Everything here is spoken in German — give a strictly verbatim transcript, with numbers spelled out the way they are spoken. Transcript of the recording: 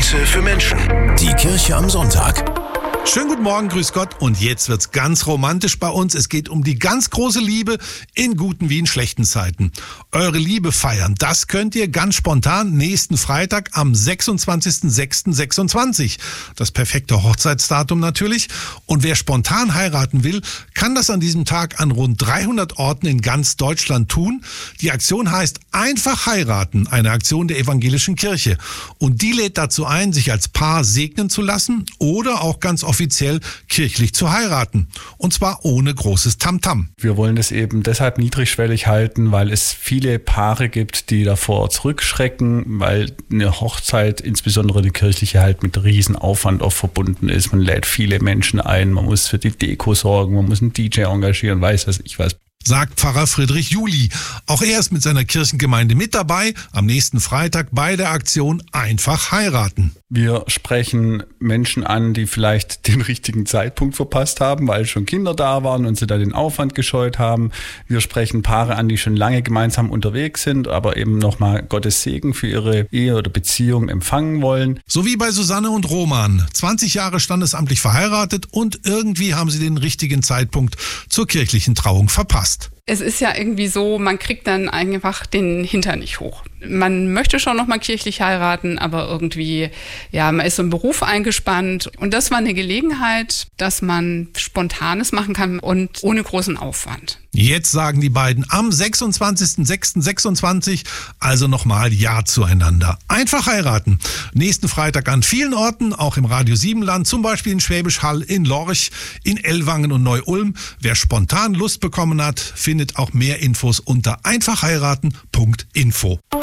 Messe für Menschen. Die Kirche am Sonntag. Schönen guten Morgen, grüß Gott. Und jetzt wird's ganz romantisch bei uns. Es geht um die ganz große Liebe in guten wie in schlechten Zeiten. Eure Liebe feiern, das könnt ihr ganz spontan nächsten Freitag am sechsundzwanzigsten sechsten sechsundzwanzig. Das perfekte Hochzeitsdatum natürlich. Und wer spontan heiraten will, kann das an diesem Tag an rund dreihundert Orten in ganz Deutschland tun. Die Aktion heißt Einfach heiraten, eine Aktion der Evangelischen Kirche. Und die lädt dazu ein, sich als Paar segnen zu lassen oder auch ganz offiziell kirchlich zu heiraten. Und zwar ohne großes Tamtam. Wir wollen es eben deshalb niedrigschwellig halten, weil es viele Paare gibt, die davor zurückschrecken, weil eine Hochzeit, insbesondere eine kirchliche, halt mit Riesenaufwand auch verbunden ist. Man lädt viele Menschen ein, man muss für die Deko sorgen, man muss einen D J engagieren, weiß was ich was. Sagt Pfarrer Friedrich Juli. Auch er ist mit seiner Kirchengemeinde mit dabei, am nächsten Freitag bei der Aktion Einfach heiraten. Wir sprechen Menschen an, die vielleicht den richtigen Zeitpunkt verpasst haben, weil schon Kinder da waren und sie da den Aufwand gescheut haben. Wir sprechen Paare an, die schon lange gemeinsam unterwegs sind, aber eben nochmal Gottes Segen für ihre Ehe oder Beziehung empfangen wollen. So wie bei Susanne und Roman. zwanzig Jahre standesamtlich verheiratet und irgendwie haben sie den richtigen Zeitpunkt zur kirchlichen Trauung verpasst. Es ist ja irgendwie so, man kriegt dann einfach den Hintern nicht hoch. Man möchte schon noch mal kirchlich heiraten, aber irgendwie, ja, man ist so im Beruf eingespannt. Und das war eine Gelegenheit, dass man Spontanes machen kann und ohne großen Aufwand. Jetzt sagen die beiden am sechsundzwanzigsten sechsten sechsundzwanzig also nochmal Ja zueinander. Einfach heiraten. Nächsten Freitag an vielen Orten, auch im Radio Siebenland, zum Beispiel in Schwäbisch Hall, in Lorch, in Ellwangen und Neu-Ulm. Wer spontan Lust bekommen hat, findet auch mehr Infos unter einfach heiraten punkt info.